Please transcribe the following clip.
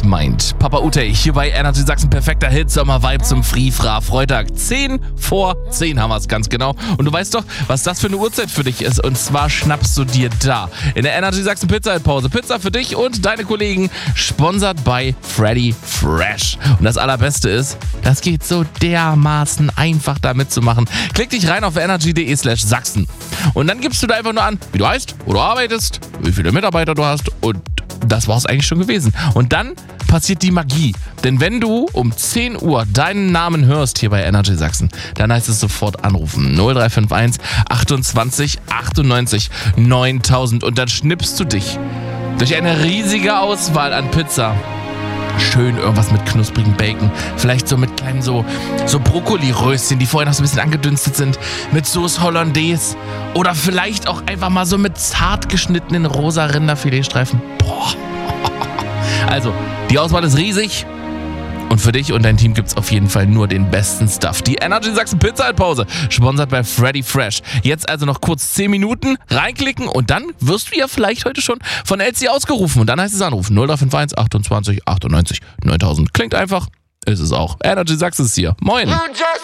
meint. Papa Ute hier bei Energy Sachsen. Perfekter Hit, Sommer-Vibe zum Free-Fra-Freitag. 10 vor 10 haben wir es ganz genau. Und du weißt doch, was das für eine Uhrzeit für dich ist. Und zwar schnappst du dir da in der Energy Sachsen Pizza-Pause Pizza für dich und deine Kollegen, sponsert bei Freddy Fresh. Und das Allerbeste ist, das geht so dermaßen einfach da mitzumachen. Klick dich rein auf energy.de/Sachsen. Und dann gibst du da einfach nur an, wie du heißt, wo du arbeitest, wie viele Mitarbeiter du hast und das war's eigentlich schon gewesen. Und dann passiert die Magie. Denn wenn du um 10 Uhr deinen Namen hörst hier bei Energy Sachsen, dann heißt es sofort anrufen. 0351 28 98 9000 und dann schnippst du dich durch eine riesige Auswahl an Pizza. Schön irgendwas mit knusprigem Bacon, vielleicht so mit kleinen so Brokkoli-Röschen, die vorher noch so ein bisschen angedünstet sind, mit Sauce Hollandaise oder vielleicht auch einfach mal so mit zart geschnittenen rosa Rinderfiletstreifen. Boah. Also, die Auswahl ist riesig und für dich und dein Team gibt's auf jeden Fall nur den besten Stuff. Die Energy Sachsen Pizza-Pause, sponsert bei Freddy Fresh. Jetzt also noch kurz 10 Minuten reinklicken und dann wirst du ja vielleicht heute schon von Elsie ausgerufen. Und dann heißt es anrufen 0351 28 98 9000. Klingt einfach, ist es auch. Energy Sachsen ist hier. Moin.